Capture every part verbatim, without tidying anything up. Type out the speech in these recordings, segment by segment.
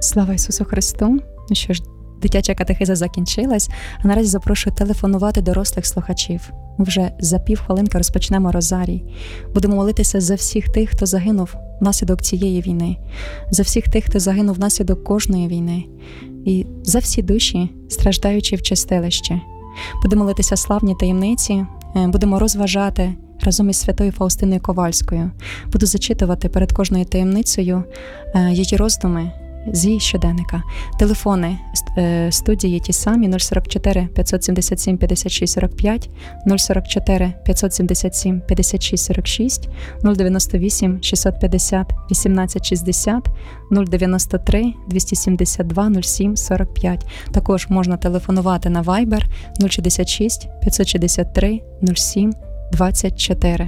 Слава Ісусу Христу! Ну що ж, дитяча катехиза закінчилась, а наразі запрошую телефонувати дорослих слухачів. Ми вже за півхвилинки розпочнемо розарій. Будемо молитися за всіх тих, хто загинув внаслідок цієї війни, за всіх тих, хто загинув внаслідок кожної війни, і за всі душі, страждаючі в чистилищі. Будемо молитися славні таємниці, будемо розважати разом із святою Фаустиною Ковальською. Буду зачитувати перед кожною таємницею її роздуми з її щоденника. Телефони студії ті самі: нуль сорок чотири п'ятсот сімдесят сім п'ятдесят шість сорок п'ять, нуль сорок чотири п'ятсот сімдесят сім п'ятдесят шість сорок шість, нуль дев'яносто вісім шістсот п'ятдесят вісімнадцять шістдесят, нуль дев'яносто три двісті сімдесят два нуль сім сорок п'ять. Також можна телефонувати на Viber нуль шістдесят шість п'ятсот шістдесят три нуль сім двадцять чотири.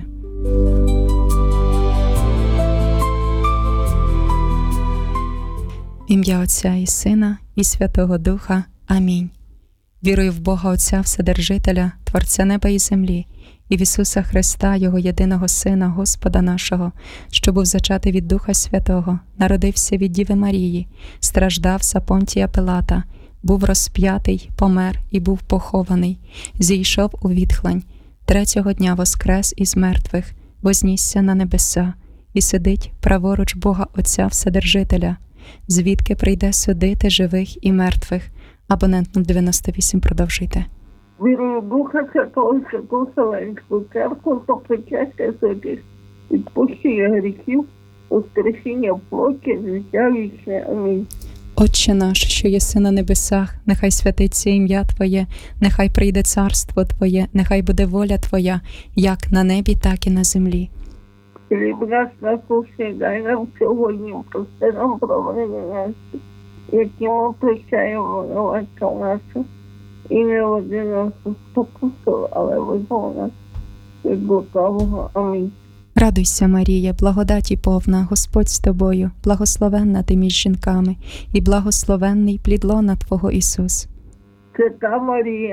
В ім'я Отця і Сина, і Святого Духа. Амінь. Вірую в Бога Отця Вседержителя, Творця неба і землі, і в Ісуса Христа, Його єдиного Сина, Господа нашого, що був зачатий від Духа Святого, народився від Діви Марії, страждав за Понтія Пилата, був розп'ятий, помер і був похований, зійшов у відхлань, третього дня воскрес із мертвих, вознісся на небеса, і сидить праворуч Бога Отця Вседержителя, звідки прийде судити живих і мертвих. Абонент нуль дев'яносто вісім, продовжуйте. Вірую в Духа Святого, Святу Вселенську Церкву, то причастя святих, відпущення гріхів, воскресіння плоті, життя вічне. Амінь. Отче наш, що єси на небесах, нехай святиться ім'я Твоє, нехай прийде царство Твоє, нехай буде воля Твоя, як на небі, так і на землі. Хліб наш насущний дай нам сьогодні, прости нам провини наші, які ми прощаємо винуватцям нашим, і не води нас у спокусу, але визволи нас від лукавого. Амінь. Радуйся, Марія, благодаті повна, Господь з тобою, благословенна ти між жінками, і благословенний плід лона Твого Ісус. Свята Марія,